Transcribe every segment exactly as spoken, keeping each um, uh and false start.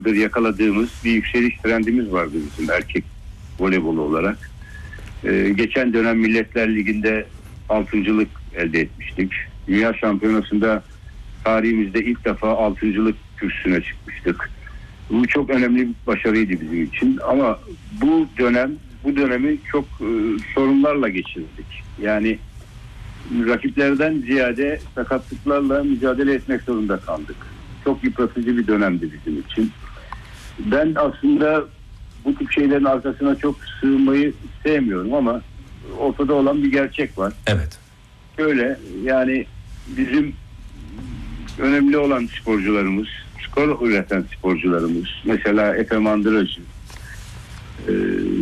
yakaladığımız bir yükseliş trendimiz vardı bizim erkek voleybolu olarak. Ee, geçen dönem Milletler Ligi'nde altıncılık elde etmiştik. Dünya Şampiyonası'nda tarihimizde ilk defa altıncılık kürsüsüne çıkmıştık. Bu çok önemli bir başarıydı bizim için. Ama bu dönem, bu dönemi çok e, sorunlarla geçirdik. Yani rakiplerden ziyade sakatlıklarla mücadele etmek zorunda kaldık. Çok yıpratıcı bir dönemdi bizim için. Ben aslında bu tip şeylerin arkasına çok sığınmayı sevmiyorum ama ortada olan bir gerçek var. Evet. Şöyle, yani bizim önemli olan sporcularımız, skor üreten sporcularımız, mesela Efe Mandıracı, e,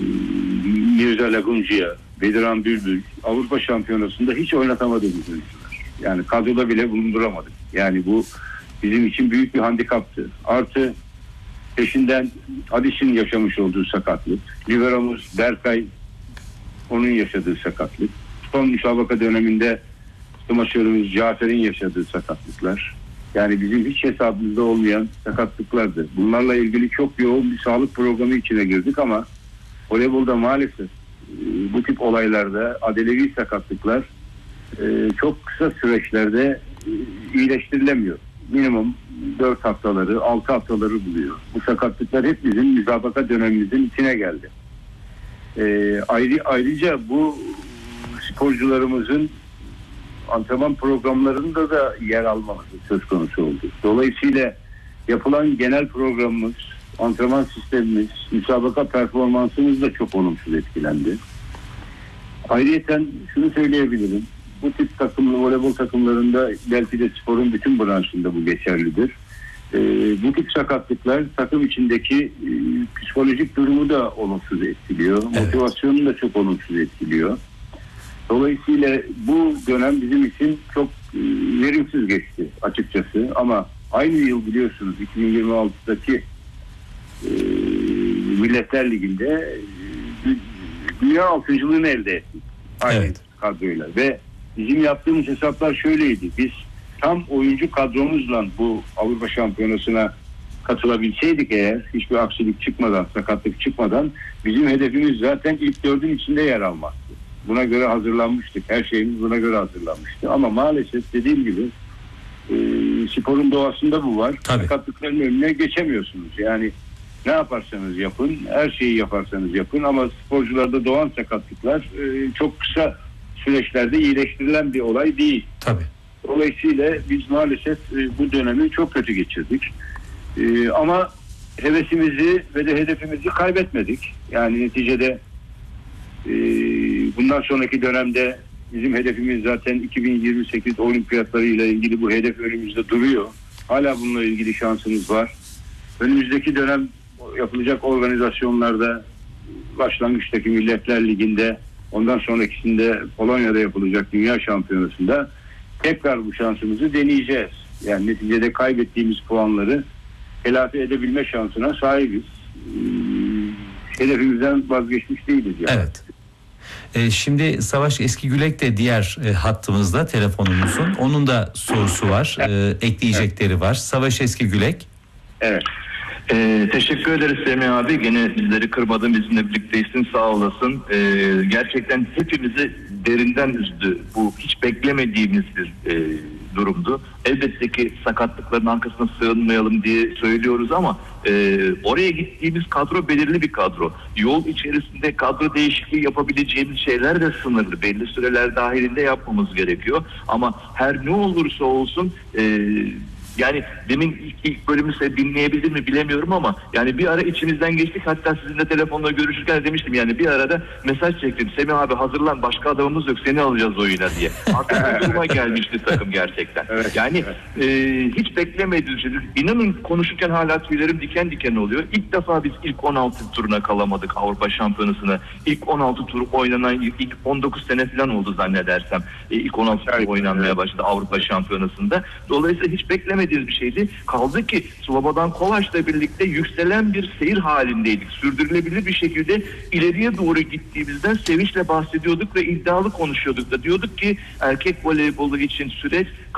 Mirza Laguncia, Bediran Bülbül Avrupa Şampiyonası'nda hiç oynatamadığımız oyuncular. Yani kadroda bile bulunduramadık. Yani bu bizim için büyük bir handikaptı. Artı peşinden Adiş'in yaşamış olduğu sakatlık, liberomuz Berkay, onun yaşadığı sakatlık, son müsabaka döneminde smaçörümüz Cafer'in yaşadığı sakatlıklar. Yani bizim hiç hesabımızda olmayan sakatlıklardı. Bunlarla ilgili çok yoğun bir sağlık programı içine girdik ama voleybolda maalesef bu tip olaylarda adelevi sakatlıklar çok kısa süreçlerde iyileştirilemiyor. Minimum dört haftaları, altı haftaları buluyor. Bu sakatlıklar hep bizim müsabaka dönemimizin içine geldi. Ee, ayrı, ayrıca bu sporcularımızın antrenman programlarında da yer almaması söz konusu oldu. Dolayısıyla yapılan genel programımız, antrenman sistemimiz, müsabaka performansımız da çok olumsuz etkilendi. Ayrıca şunu söyleyebilirim. Bu tip takımlı voleybol takımlarında, belki de sporun bütün branşında bu geçerlidir. Ee, bu tip sakatlıklar takım içindeki e, psikolojik durumu da olumsuz etkiliyor. Evet. Motivasyonu da çok olumsuz etkiliyor. Dolayısıyla bu dönem bizim için çok e, verimsiz geçti açıkçası. Ama aynı yıl biliyorsunuz iki bin yirmi altıdaki e, Milletler Ligi'nde e, dünya altıncılığını elde ettik. Aynı evet. kadroyla ve bizim yaptığımız hesaplar şöyleydi. Biz tam oyuncu kadromuzla bu Avrupa Şampiyonası'na katılabilseydik eğer, hiçbir aksilik çıkmadan, sakatlık çıkmadan, bizim hedefimiz zaten ilk dördün içinde yer almaktı. Buna göre hazırlanmıştık. Her şeyimiz buna göre hazırlanmıştı. Ama maalesef dediğim gibi e, sporun doğasında bu var. Tabii. Sakatlıkların önüne geçemiyorsunuz. Yani ne yaparsanız yapın, her şeyi yaparsanız yapın ama sporcularda doğan sakatlıklar e, çok kısa süreçlerde iyileştirilen bir olay değil. Tabii. Dolayısıyla biz maalesef e, bu dönemi çok kötü geçirdik. E, ama hevesimizi ve de hedefimizi kaybetmedik. Yani neticede e, bundan sonraki dönemde bizim hedefimiz zaten iki bin yirmi sekiz olimpiyatları ile ilgili bu hedef önümüzde duruyor. Hala bununla ilgili şansımız var. Önümüzdeki dönem yapılacak organizasyonlarda, başlangıçtaki Milletler Ligi'nde, ondan sonrakisinde Polonya'da yapılacak Dünya Şampiyonası'nda tekrar bu şansımızı deneyeceğiz. Yani neticede kaybettiğimiz puanları telafi edebilme şansına sahibiz. Hedefimizden vazgeçmiş değiliz yani. Evet. Ee, şimdi Savaş Eskigülek de diğer e, hattımızda telefonumuzun. Onun da sorusu var. E, ekleyecekleri var. Savaş Eskigülek. Evet. Ee, teşekkür ederiz Semih abi. Gene bizleri kırmadın, bizimle birlikteysin, sağ olasın. Ee, gerçekten hepimizi derinden üzdü. Bu hiç beklemediğimiz bir e, durumdu. Elbette ki sakatlıkların arkasına sığınmayalım diye söylüyoruz ama e, oraya gittiğimiz kadro belirli bir kadro. Yol içerisinde kadro değişikliği yapabileceğimiz şeyler de sınırlı. Belli süreler dahilinde yapmamız gerekiyor. Ama her ne olursa olsun e, yani demin ilk, ilk bölümü size dinleyebildim mi bilemiyorum ama yani bir ara içimizden geçtik. Hatta sizinle telefonla görüşürken demiştim yani bir arada mesaj çektim. Semih abi hazırlan, başka adamımız yok, seni alacağız oyuna diye. Artık bu duruma gelmişti takım gerçekten. Evet, yani evet. E, hiç beklemediğimiz şey. İnanın konuşurken hala tüylerim diken diken oluyor. İlk defa biz ilk on altı turuna kalamadık Avrupa Şampiyonası'na. İlk on altı tur oynanan ilk on dokuz sene falan oldu zannedersem. E, ilk on altı tur oynanmaya başladı Avrupa Şampiyonası'nda. Dolayısıyla hiç beklemedik bir şeydi. Kaldı ki Slobodan Kovaç'la birlikte yükselen bir seyir halindeydik. Sürdürülebilir bir şekilde ileriye doğru gittiğimizden sevinçle bahsediyorduk ve iddialı konuşuyorduk da. Diyorduk ki erkek voleybolu için süreç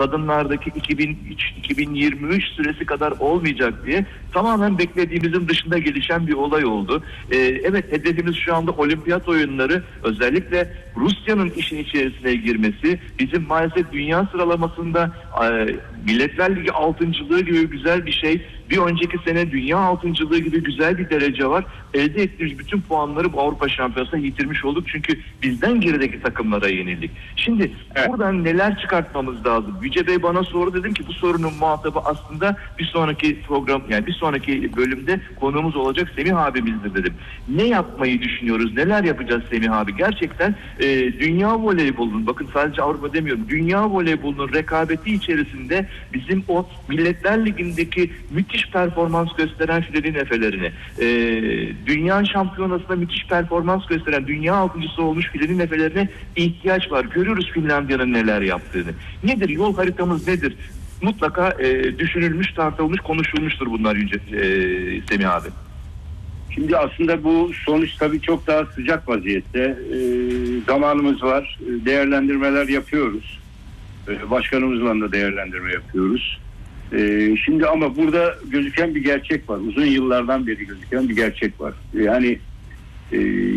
kadınlardaki iki bin üç iki bin yirmi üç süresi kadar olmayacak diye tamamen beklediğimizin dışında gelişen bir olay oldu. Ee, evet, hedefimiz şu anda olimpiyat oyunları, özellikle Rusya'nın işin içerisine girmesi, bizim maalesef dünya sıralamasında e, Milletler Ligi altıncılığı gibi güzel bir şey, bir önceki sene dünya altıncılığı gibi güzel bir derece var. Elde ettiğimiz bütün puanları bu Avrupa Şampiyonası'na yitirmiş olduk. Çünkü bizden gerideki takımlara yenildik. Şimdi evet, buradan neler çıkartmamız lazım? Yüce Bey bana sordu, dedim ki bu sorunun muhatabı aslında bir sonraki program, yani bir sonraki bölümde konuğumuz olacak Semih abimizdir dedim. Ne yapmayı düşünüyoruz? Neler yapacağız Semih abi? Gerçekten e, dünya voleybolunun, bakın sadece Avrupa demiyorum, dünya voleybolunun rekabeti içerisinde bizim o Milletler Ligi'ndeki müthiş performans gösteren Filenin Efelerini, e, dünya şampiyonasında müthiş performans gösteren, dünya altıncısı olmuş Filenin Efelerine ihtiyaç var. Görüyoruz Finlandiya'nın neler yaptığını. Nedir? Yol haritamız nedir? Mutlaka e, düşünülmüş, tartılmış, konuşulmuştur bunlar Yüce e, Semih abi. Şimdi aslında bu sonuç tabii çok daha sıcak vaziyette. E, zamanımız var. Değerlendirmeler yapıyoruz. E, başkanımızla da değerlendirme yapıyoruz. Ee, şimdi ama burada gözüken bir gerçek var. Uzun yıllardan beri gözüken bir gerçek var. Yani e,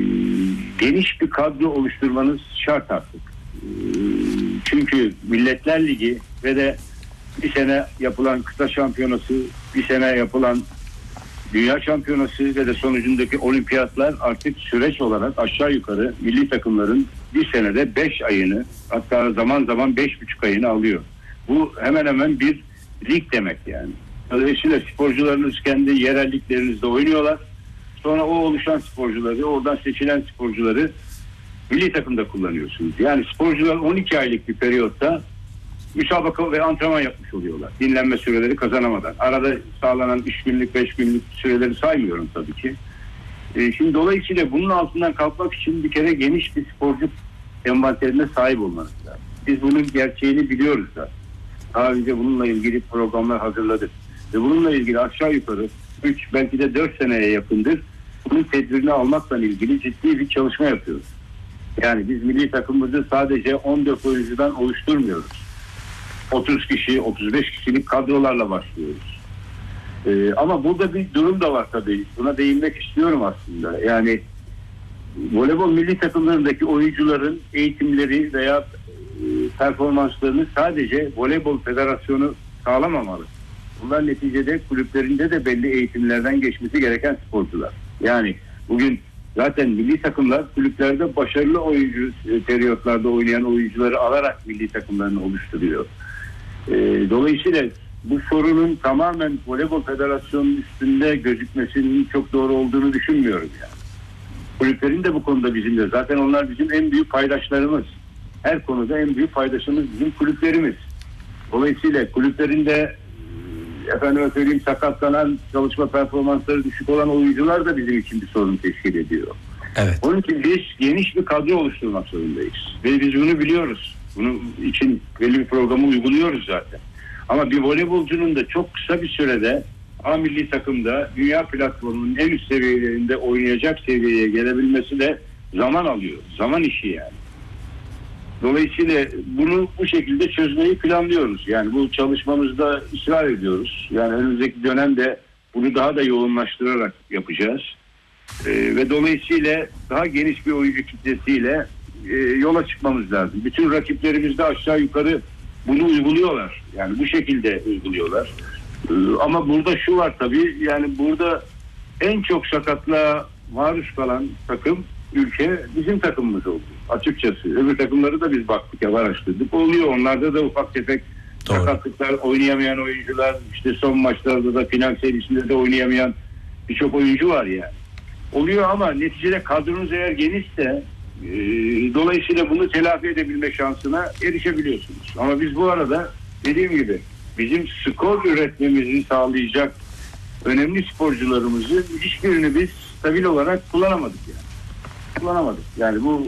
geniş bir kadro oluşturmanız şart artık. E, çünkü Milletler Ligi ve de bir sene yapılan kıta şampiyonası, bir sene yapılan dünya şampiyonası ve de sonucundaki olimpiyatlar artık süreç olarak aşağı yukarı milli takımların bir senede beş ayını, hatta zaman zaman beş buçuk ayını alıyor. Bu hemen hemen bir lig demek yani. Dolayısıyla sporcularınız kendi yerelliklerinizde oynuyorlar. Sonra o oluşan sporcuları, oradan seçilen sporcuları milli takımda kullanıyorsunuz. Yani sporcular on iki aylık bir periyotta müsabaka ve antrenman yapmış oluyorlar. Dinlenme süreleri kazanamadan. Arada sağlanan üç günlük, beş günlük süreleri saymıyorum tabii ki. Ee, şimdi dolayısıyla bunun altından kalkmak için bir kere geniş bir sporcu envanterine sahip olmanız lazım. Biz bunun gerçeğini biliyoruz da. Daha önce bununla ilgili programlar hazırladık. Ve bununla ilgili aşağı yukarı üç belki de dört seneye yakındır bunun tedbirini almakla ilgili ciddi bir çalışma yapıyoruz. Yani biz milli takımımızı sadece on dört oyuncudan oluşturmuyoruz. otuz kişi, otuz beş kişilik kadrolarla başlıyoruz. Ee, ama burada bir durum da var tabii. Buna değinmek istiyorum aslında. Yani voleybol milli takımlarındaki oyuncuların eğitimleri veya performanslarını sadece Voleybol Federasyonu sağlamamalı. Bunlar neticede kulüplerinde de belli eğitimlerden geçmesi gereken sporcular. Yani bugün zaten milli takımlar kulüplerde başarılı oyuncu periyotlarda oynayan oyuncuları alarak milli takımlarını oluşturuyor. E, dolayısıyla bu sorunun tamamen Voleybol Federasyonu'nun üstünde gözükmesinin çok doğru olduğunu düşünmüyorum yani. Kulüplerin de bu konuda bizimle. Zaten onlar bizim en büyük paydaşlarımız. Her konuda en büyük paydaşımız bizim kulüplerimiz. Dolayısıyla kulüplerinde efendime söyleyeyim sakatlanan, çalışma performansları düşük olan oyuncular da bizim için bir sorun teşkil ediyor. Evet. Onun için biz geniş bir kadro oluşturmak zorundayız. Ve biz bunu biliyoruz. Bunun için belli bir programı uyguluyoruz zaten. Ama bir voleybolcunun da çok kısa bir sürede A milli takımda dünya platformunun en üst seviyelerinde oynayacak seviyeye gelebilmesi de zaman alıyor. Zaman işi yani. Dolayısıyla bunu bu şekilde çözmeyi planlıyoruz. Yani bu çalışmamızda ısrar ediyoruz. Yani önümüzdeki dönemde bunu daha da yoğunlaştırarak yapacağız. Ee, ve dolayısıyla daha geniş bir oyuncu kitlesiyle e, yola çıkmamız lazım. Bütün rakiplerimiz de aşağı yukarı bunu uyguluyorlar. Yani bu şekilde uyguluyorlar. Ee, ama burada şu var tabii, yani burada en çok sakatlığa maruz kalan takım, ülke bizim takımımız oldu. Açıkçası. Öbür takımları da biz baktık ya, araştırdık. Oluyor. Onlarda da ufak tefek Doğru. sakatlıklar, oynayamayan oyuncular, işte son maçlarda da final serisinde de oynayamayan birçok oyuncu var yani. Oluyor ama neticede kadronuz eğer genişse e, dolayısıyla bunu telafi edebilme şansına erişebiliyorsunuz. Ama biz bu arada dediğim gibi bizim skor üretmemizi sağlayacak önemli sporcularımızı hiçbirini biz stabil olarak kullanamadık yani. kullanamadık. Yani bu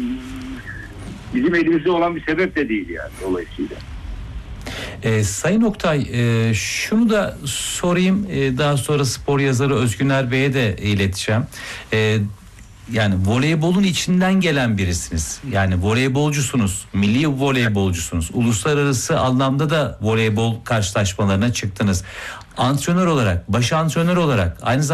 bizim elimizde olan bir sebep de değil yani dolayısıyla. E, Sayın Oktay, e, şunu da sorayım, e, daha sonra spor yazarı Özgüner Bey'e de ileteceğim. E, yani voleybolun içinden gelen birisiniz. Yani voleybolcusunuz, milli voleybolcusunuz. Uluslararası anlamda da voleybol karşılaşmalarına çıktınız. Antrenör olarak, baş antrenör olarak aynı zamanda